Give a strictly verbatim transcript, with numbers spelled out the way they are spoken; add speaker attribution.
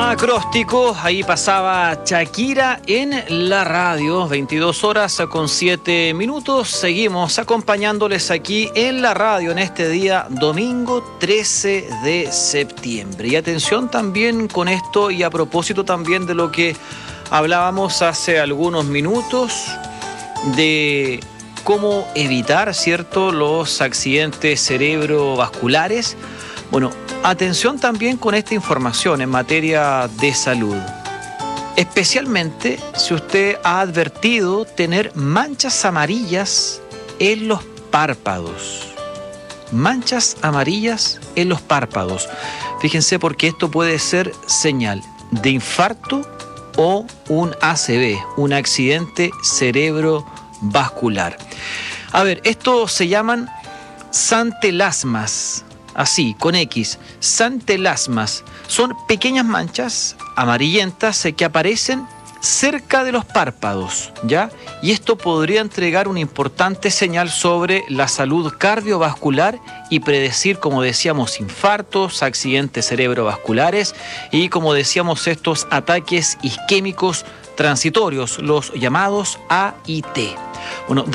Speaker 1: Acróstico, ahí pasaba Shakira en la radio, veintidós horas con siete minutos. Seguimos acompañándoles aquí en la radio en este día domingo trece de septiembre. Y atención también con esto y a propósito también de lo que hablábamos hace algunos minutos de cómo evitar, ¿cierto?, los accidentes cerebrovasculares. Bueno, atención también con esta información en materia de salud. Especialmente si usted ha advertido tener manchas amarillas en los párpados. Manchas amarillas en los párpados. Fíjense porque esto puede ser señal de infarto o un A C V, un accidente cerebrovascular. A ver, esto se llaman santelasmas. Así, con X, santelasmas. Son pequeñas manchas amarillentas que aparecen cerca de los párpados, ¿ya? Y esto podría entregar una importante señal sobre la salud cardiovascular y predecir, como decíamos, infartos, accidentes cerebrovasculares y, como decíamos, estos ataques isquémicos transitorios, los llamados A I T. Bueno,